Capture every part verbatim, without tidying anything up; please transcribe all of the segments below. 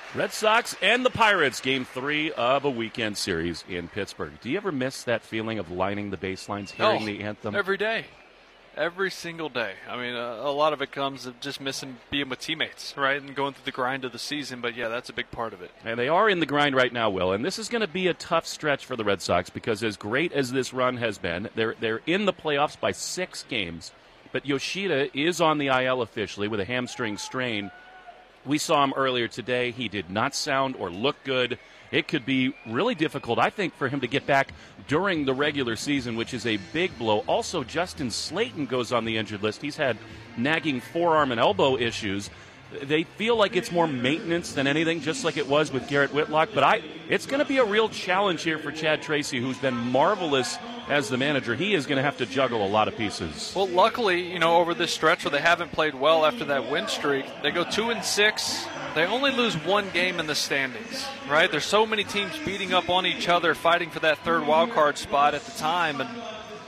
Red Sox and the Pirates, game three of a weekend series in Pittsburgh. Do you ever miss that feeling of lining the baselines, hearing oh, the anthem? Every day. Every single day. I mean, uh, a lot of it comes of just missing being with teammates, right, and going through the grind of the season. But, yeah, that's a big part of it. And they are in the grind right now, Will. And this is going to be a tough stretch for the Red Sox because as great as this run has been, they're, they're in the playoffs by six games. But Yoshida is on the I L officially with a hamstring strain. We saw him earlier today. He did not sound or look good. It could be really difficult, I think, for him to get back during the regular season, which is a big blow. Also, Justin Slayton goes on the injured list. He's had nagging forearm and elbow issues. They feel like it's more maintenance than anything, just like it was with Garrett Whitlock. But I, it's going to be a real challenge here for Chad Tracy, who's been marvelous as the manager. He is going to have to juggle a lot of pieces. Well, luckily, you know, over this stretch where they haven't played well after that win streak, they go two and six. They only lose one game in the standings, right? There's so many teams beating up on each other, fighting for that third wild card spot at the time, and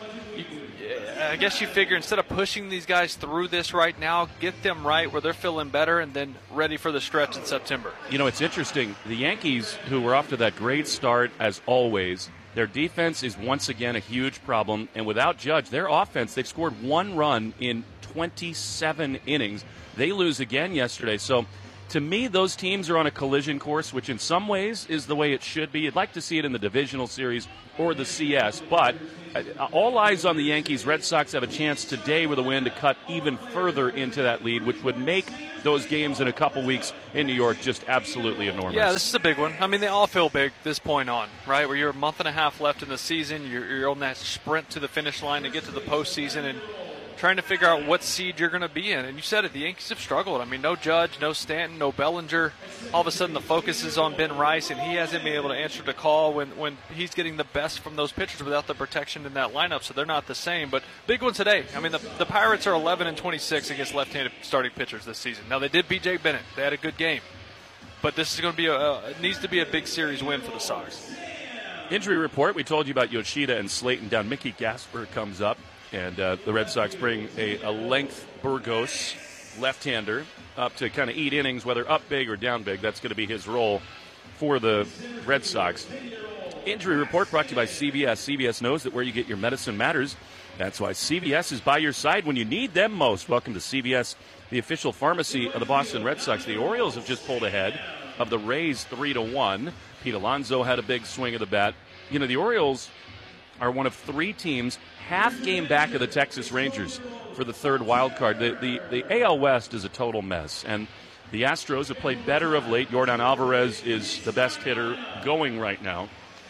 I guess you figure instead of pushing these guys through this right now, get them right where they're feeling better and then ready for the stretch in September. You know, it's interesting. The Yankees, who were off to that great start as always, their defense is once again a huge problem. And without Judge, their offense, they've scored one run in twenty-seven innings. They lose again yesterday. So to me, those teams are on a collision course, which in some ways is the way it should be. You'd like to see it in the divisional series or the C S, but all eyes on the Yankees. Red Sox have a chance today with a win to cut even further into that lead, which would make those games in a couple weeks in New York just absolutely enormous. Yeah, this is a big one. I mean, they all feel big this point on, right? Where you're a month and a half left in the season, you're, you're on that sprint to the finish line to get to the postseason, and trying to figure out what seed you're going to be in. And you said it, the Yankees have struggled. I mean, no Judge, no Stanton, no Bellinger. All of a sudden the focus is on Ben Rice, and he hasn't been able to answer the call when, when he's getting the best from those pitchers without the protection in that lineup, so they're not the same. But big one today. I mean, the, the Pirates are eleven and twenty-six against left-handed starting pitchers this season. Now, they did B J Bennett. They had a good game. But this is going to be a, uh, it needs to be a big series win for the Sox. Injury report. We told you about Yoshida and Slayton down. Mickey Gasper comes up. And uh, the Red Sox bring a, a length Burgos left-hander up to kind of eat innings, whether up big or down big. That's going to be his role for the Red Sox. Injury report brought to you by C V S. C V S knows that where you get your medicine matters. That's why C V S is by your side when you need them most. Welcome to C V S, the official pharmacy of the Boston Red Sox. The Orioles have just pulled ahead of the Rays three to one. Pete Alonso had a big swing of the bat. You know, the Orioles are one of three teams half game back of the Texas Rangers for the third wild card. The, the, the A L West is a total mess, and the Astros have played better of late. Yordan Alvarez is the best hitter going right now.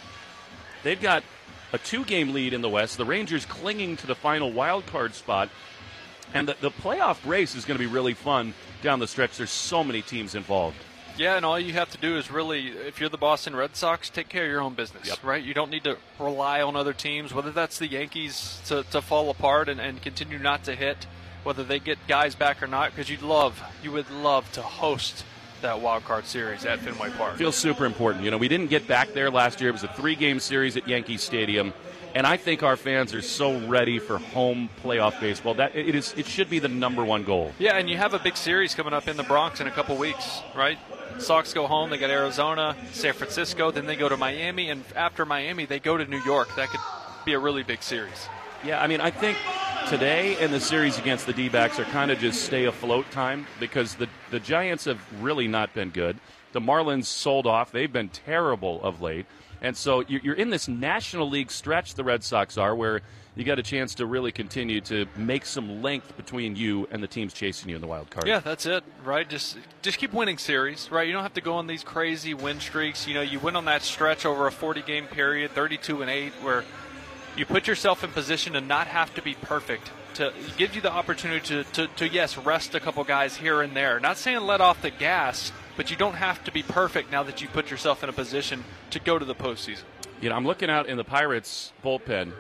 They've got a two-game lead in the West. The Rangers clinging to the final wild card spot, and the, the playoff race is going to be really fun down the stretch. There's so many teams involved. Yeah, and all you have to do is really, if you're the Boston Red Sox, take care of your own business, yep. right? You don't need to rely on other teams, whether that's the Yankees to, to fall apart and, and continue not to hit, whether they get guys back or not, because you'd love, you would love to host that wild card series at Fenway Park. Feels super important. You know, we didn't get back there last year. It was a three-game series at Yankee Stadium. And I think our fans are so ready for home playoff baseball. That it is, it should be the number one goal. Yeah, and you have a big series coming up in the Bronx in a couple weeks, right? Sox go home, they got Arizona, San Francisco, then they go to Miami, and after Miami, they go to New York. That could be a really big series. Yeah, I mean, I think today and the series against the D-backs are kind of just stay afloat time because the, the Giants have really not been good. The Marlins sold off. They've been terrible of late. And so you're in this National League stretch, the Red Sox are, where you got a chance to really continue to make some length between you and the teams chasing you in the wild card. Yeah, that's it, right? Just just keep winning series, right? You don't have to go on these crazy win streaks. You know, you win on that stretch over a forty-game period, thirty-two and eight, where you put yourself in position to not have to be perfect. To it gives you the opportunity to, to, to, yes, rest a couple guys here and there. Not saying let off the gas, but you don't have to be perfect now that you put yourself in a position to go to the postseason. You know, I'm looking out in the Pirates bullpen,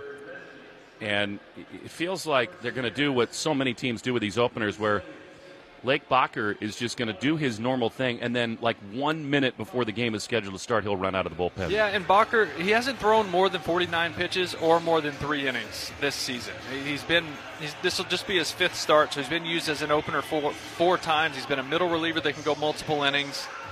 and it feels like they're going to do what so many teams do with these openers, where Lake Bacher is just going to do his normal thing, and then like one minute before the game is scheduled to start, he'll run out of the bullpen. Yeah, and Bacher, he hasn't thrown more than forty-nine pitches or more than three innings this season. He's been he's, this will just be his fifth start, so he's been used as an opener four, four times. He's been a middle reliever that can go multiple innings.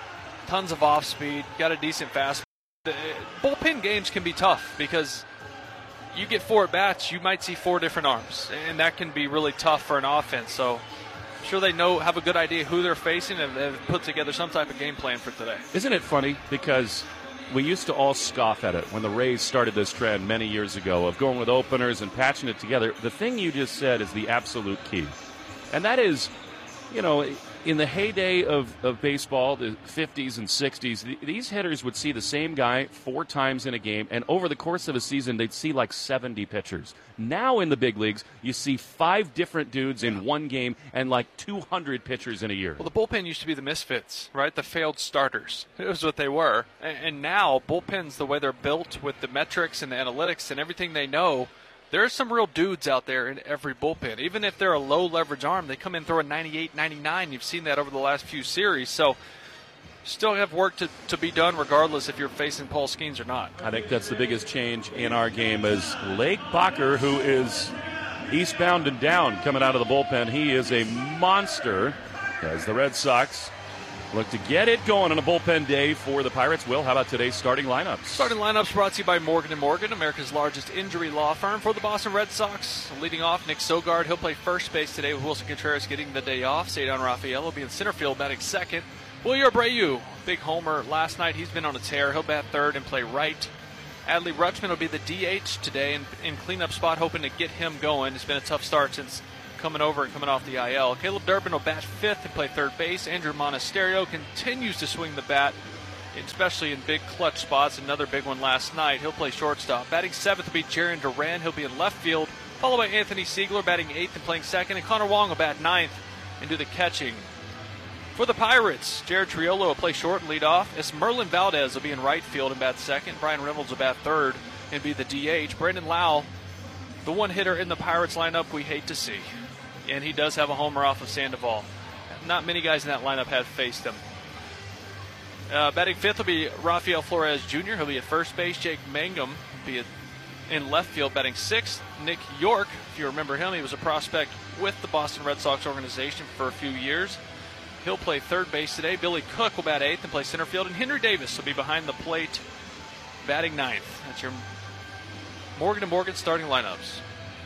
tons of off speed, got a decent fastball. The bullpen games can be tough because you get four at bats, you might see four different arms, and that can be really tough for an offense. So I'm sure they know, have a good idea who they're facing, and have put together some type of game plan for today. Isn't it funny? Because we used to all scoff at it when the Rays started this trend many years ago of going with openers and patching it together. The thing you just said is the absolute key. And that is, you know, in the heyday of, of baseball, the fifties and sixties, th- these hitters would see the same guy four times in a game, and over the course of a season, they'd see like seventy pitchers. Now in the big leagues, you see five different dudes in one game and like two hundred pitchers in a year. Well, the bullpen used to be the misfits, right? The failed starters. It was what they were. And, and now, bullpens, the way they're built with the metrics and the analytics and everything they know, there are some real dudes out there in every bullpen. Even if they're a low-leverage arm, they come in throwing ninety-eight, ninety-nine. You've seen that over the last few series. So still have work to, to be done regardless if you're facing Paul Skeens or not. I think that's the biggest change in our game is Lake Bakker, who is eastbound and down coming out of the bullpen. He is a monster as the Red Sox look to get it going on a bullpen day for the Pirates. Will, how about today's starting lineups? Starting lineups brought to you by Morgan and Morgan, America's largest injury law firm. For the Boston Red Sox, leading off, Nick Sogard. He'll play first base today with Wilson Contreras getting the day off. Cedar Rafael will be in center field batting second. Wilyer Abreu, big homer last night. He's been on a tear. He'll bat third and play right. Adley Rutschman will be the D H today in, in cleanup spot, hoping to get him going. It's been a tough start since coming over and coming off the I L. Caleb Durbin will bat fifth and play third base. Andrew Monasterio continues to swing the bat, especially in big clutch spots. Another big one last night. He'll play shortstop. Batting seventh will be Jarren Duran. He'll be in left field, followed by Anthony Siegler batting eighth and playing second. And Connor Wong will bat ninth and do the catching. For the Pirates, Jared Triolo will play short and lead off. As Merlin Valdez will be in right field and bat second. Brian Reynolds will bat third and be the D H. Brandon Lau, the one hitter in the Pirates lineup we hate to see. And he does have a homer off of Sandoval. Not many guys in that lineup have faced him. Uh, batting fifth will be Rafael Flores Junior He'll be at first base. Jake Mangum will be at, in left field batting sixth. Nick York, if you remember him, he was a prospect with the Boston Red Sox organization for a few years. He'll play third base today. Billy Cook will bat eighth and play center field. And Henry Davis will be behind the plate batting ninth. That's your Morgan and Morgan starting lineups.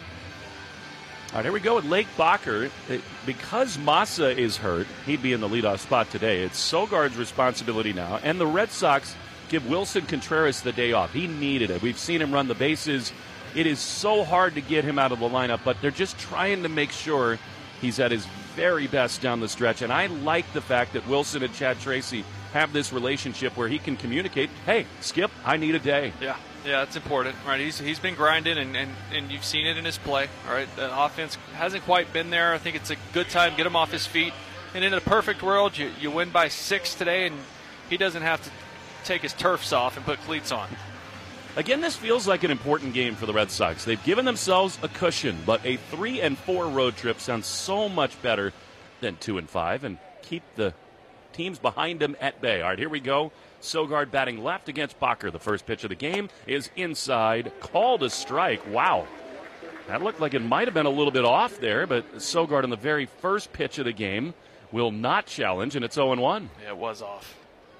All right, here we go with Lake Bakker. It, because Massa is hurt, he'd be in the leadoff spot today. It's Sogard's responsibility now. And the Red Sox give Wilson Contreras the day off. He needed it. We've seen him run the bases. It is so hard to get him out of the lineup, but they're just trying to make sure he's at his very best down the stretch. And I like the fact that Wilson and Chad Tracy have this relationship where he can communicate, hey, Skip, I need a day. Yeah. Yeah, that's important, right? He's he's been grinding, and, and, and you've seen it in his play, all right? The offense hasn't quite been there. I think it's a good time to get him off his feet. And in a perfect world, you, you win by six today, and he doesn't have to take his turfs off and put cleats on. Again, this feels like an important game for the Red Sox. They've given themselves a cushion, but a three and four road trip sounds so much better than two and five, and keep the teams behind them at bay. All right, here we go. Sogard batting left against Bakker. The first pitch of the game is inside. Called a strike. Wow. That looked like it might have been a little bit off there, but Sogard on the very first pitch of the game will not challenge, and it's oh and one. Yeah, it was off.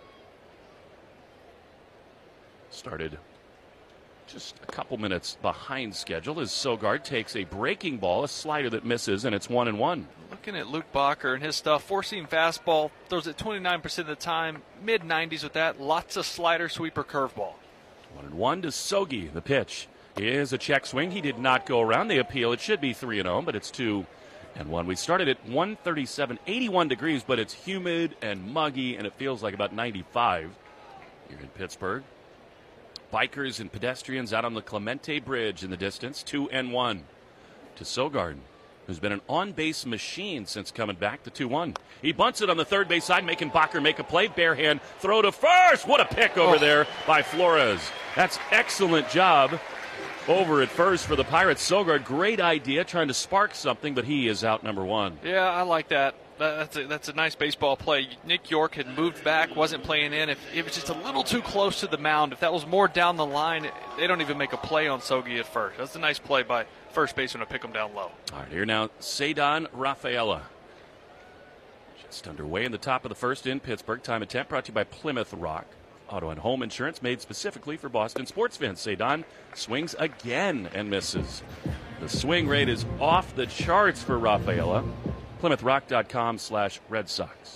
Started just a couple minutes behind schedule as Sogard takes a breaking ball, a slider that misses, and it's one and one. Looking at Luke Bakker and his stuff, four-seam fastball, throws it twenty-nine percent of the time, mid nineties with that, lots of slider, sweeper, curveball. One and one to Sogi. The pitch is a check swing. He did not go around the appeal. It should be three and oh, but it's two and one. We started at one thirty-seven, eighty-one degrees, but it's humid and muggy, and it feels like about ninety-five here in Pittsburgh. Bikers and pedestrians out on the Clemente Bridge in the distance. Two and one to Sogard, who's been an on-base machine since coming back to two one. He bunts it on the third base side, making Bakker make a play. Bare hand throw to first. What a pick over oh. there by Flores. That's excellent job over at first for the Pirates. Sogard, great idea, trying to spark something, but he is out number one. Yeah, I like that. That's a, that's a nice baseball play. Nick York had moved back, wasn't playing in. If it was just a little too close to the mound, if that was more down the line, they don't even make a play on Sogi at first. That's a nice play by first baseman to pick him down low. All right, here now, Cedar Rafaela. Just underway in the top of the first in Pittsburgh. Time and temp brought to you by Plymouth Rock. Auto and home insurance made specifically for Boston sports fans. Cedon swings again and misses. The swing rate is off the charts for Rafaela. Plymouth Rock dot com slash Red Sox.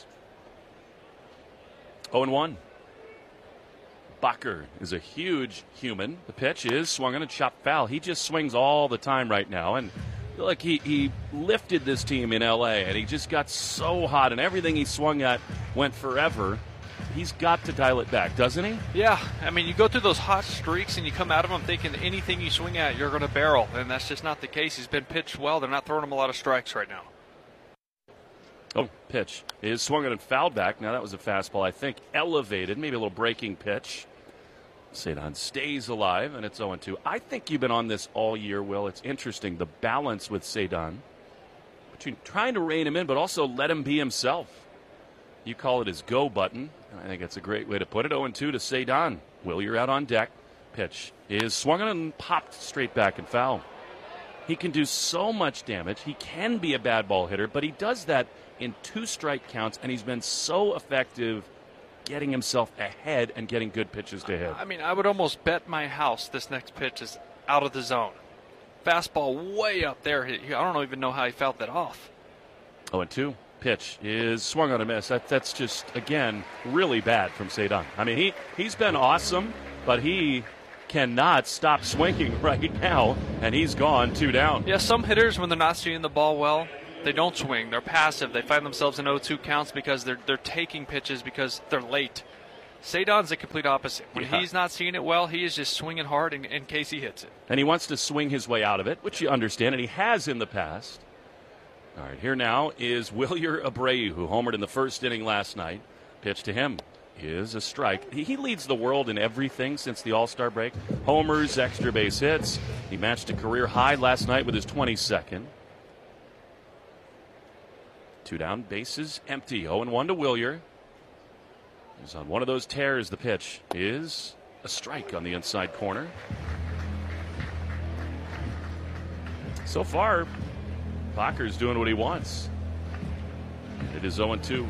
oh and one. Bakker is a huge human. The pitch is swung on a chopped foul. He just swings all the time right now. And look, he, he lifted this team in L A, and he just got so hot, and everything he swung at went forever. He's got to dial it back, doesn't he? Yeah. I mean, you go through those hot streaks, and you come out of them thinking anything you swing at, you're going to barrel. And that's just not the case. He's been pitched well. They're not throwing him a lot of strikes right now. Oh, pitch is swung on and fouled back. Now that was a fastball, I think, elevated, maybe a little breaking pitch. Cedon stays alive, and it's oh and two. I think you've been on this all year, Will. It's interesting, the balance with Cedon between trying to rein him in, but also let him be himself. You call it his go button, and I think it's a great way to put it. oh and two to Cedon. Will, you're out on deck. Pitch is swung on and popped straight back and foul. He can do so much damage. He can be a bad ball hitter, but he does that in two strike counts, and he's been so effective getting himself ahead and getting good pitches to hit. I mean, I would almost bet my house this next pitch is out of the zone. Fastball way up there. I don't even know how he felt that off. oh and two. Pitch is swung on a miss. That, that's just, again, really bad from Cedon. I mean, he, he's been awesome, but he cannot stop swinging right now, and he's gone two down. Yeah, some hitters, when they're not seeing the ball well, they don't swing. They're passive. They find themselves in oh two counts because they're they're taking pitches because they're late. Cedon's the complete opposite. When yeah. he's not seeing it well, he is just swinging hard in, in case he hits it. And he wants to swing his way out of it, which you understand, and he has in the past. All right, here now is Wilyer Abreu, who homered in the first inning last night. Pitch to him is a strike. He, he leads the world in everything since the All-Star break. Homers, extra base hits. He matched a career high last night with his twenty-second. Two down, bases empty. oh and one to Wilyer. He's on one of those tears. The pitch is a strike on the inside corner. So far, Bakker's doing what he wants. It is oh and two.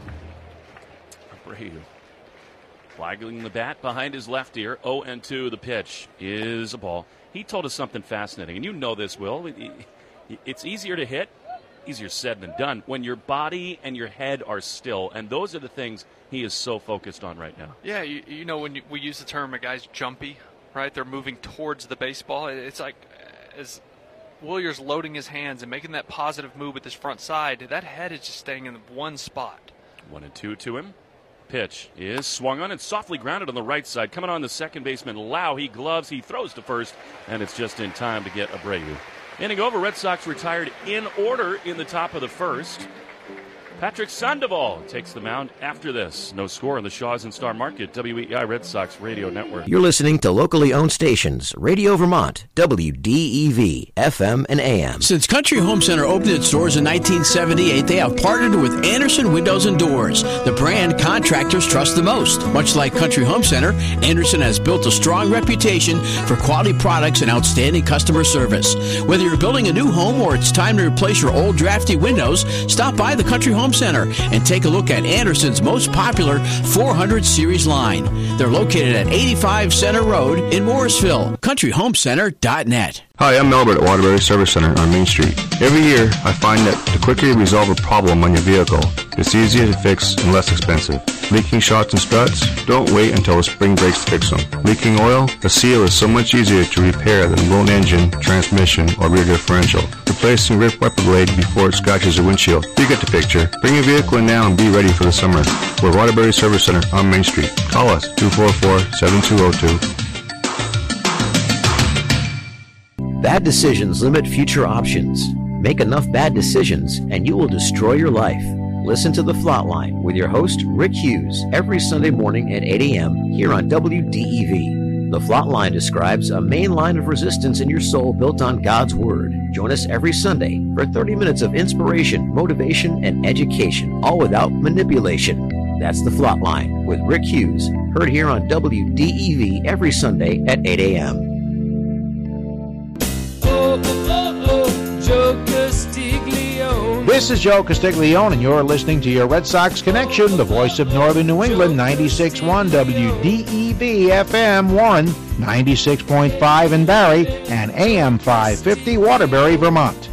Abreu waggling the bat behind his left ear. oh and two. The pitch is a ball. He told us something fascinating, and you know this, Will. It's easier to hit. Easier said than done when your body and your head are still, and those are the things he is so focused on right now. Yeah, you, you know, when you, we use the term a guy's jumpy, right? They're moving towards the baseball. It's like as Wilyer's loading his hands and making that positive move with his front side, that head is just staying in one spot. One and two to him. Pitch is swung on and softly grounded on the right side. Coming on the second baseman, Lau. He gloves, he throws to first, and it's just in time to get Abreu. Inning over, Red Sox retired in order in the top of the first. Patrick Sandoval takes the mound after this. No score on the Shaw's and Star Market, W E I Red Sox Radio Network. You're listening to locally owned stations, Radio Vermont, W D E V, F M and A M. Since Country Home Center opened its doors in nineteen seventy-eight, they have partnered with Anderson Windows and Doors, the brand contractors trust the most. Much like Country Home Center, Anderson has built a strong reputation for quality products and outstanding customer service. Whether you're building a new home or it's time to replace your old drafty windows, stop by the Country Home Center and take a look at Anderson's most popular four hundred series line. They're located at eighty-five Center Road in Morrisville. country home center dot net. Hi, I'm Albert at Waterbury Service Center on Main Street. Every year, I find that the quicker you resolve a problem on your vehicle, it's easier to fix and less expensive. Leaking shocks and struts? Don't wait until the spring breaks to fix them. Leaking oil? A seal is so much easier to repair than blown engine, transmission, or rear differential. Replacing ripped wiper blade before it scratches your windshield. You get the picture. Bring your vehicle in now and be ready for the summer. We're Waterbury Service Center on Main Street. Call us, two four four, seven two zero two. Bad decisions limit future options. Make enough bad decisions and you will destroy your life. Listen to The Flatline with your host, Rick Hughes, every Sunday morning at eight a.m. here on W D E V. The Flatline describes a main line of resistance in your soul built on God's Word. Join us every Sunday for thirty minutes of inspiration, motivation, and education, all without manipulation. That's The Flatline with Rick Hughes, heard here on W D E V every Sunday at eight a.m. Oh, oh, oh, Joe Castiglione. This is Joe Castiglione, and you're listening to your Red Sox Connection, the voice of Northern New England, ninety-six point one W D E V F M one, ninety-six point five in Barrie, and A M five fifty Waterbury, Vermont.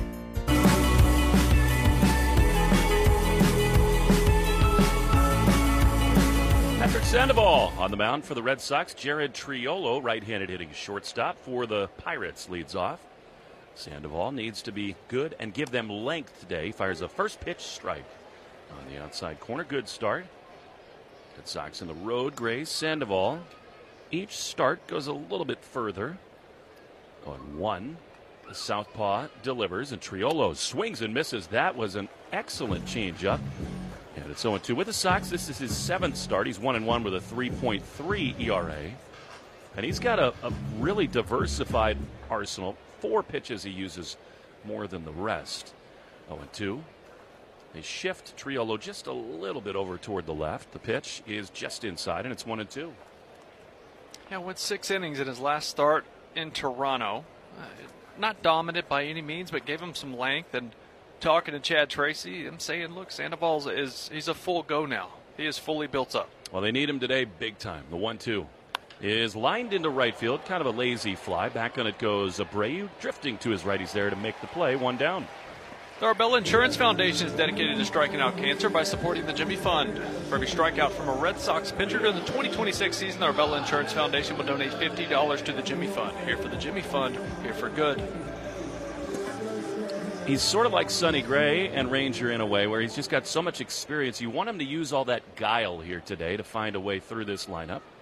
Patrick Sandoval on the mound for the Red Sox. Jared Triolo, right-handed hitting shortstop for the Pirates, leads off. Sandoval needs to be good and give them length today. Fires a first pitch strike on the outside corner. Good start. Red Sox in the road. Grays, Sandoval. Each start goes a little bit further. On one, the southpaw delivers, and Triolo swings and misses. That was an excellent changeup. And it's oh two with the Sox. This is his seventh start. He's one and one with a three point three E R A. And he's got a, a really diversified arsenal. Four pitches he uses more than the rest. oh two. They shift Triolo just a little bit over toward the left. The pitch is just inside, and it's one and two. Yeah, went six innings in his last start in Toronto. Uh, not dominant by any means, but gave him some length. And talking to Chad Tracy, I'm saying, look, Sandoval is he's a full go now. He is fully built up. Well, they need him today big time. The one two is lined into right field. Kind of a lazy fly. Back on it goes Abreu, drifting to his right. He's there to make the play. One down. The Arbella Insurance Foundation is dedicated to striking out cancer by supporting the Jimmy Fund. For every strikeout from a Red Sox pitcher during the twenty twenty-six season, the Arbella Insurance Foundation will donate fifty dollars to the Jimmy Fund. Here for the Jimmy Fund, here for good. He's sort of like Sonny Gray and Ranger in a way, where he's just got so much experience. You want him to use all that guile here today to find a way through this lineup.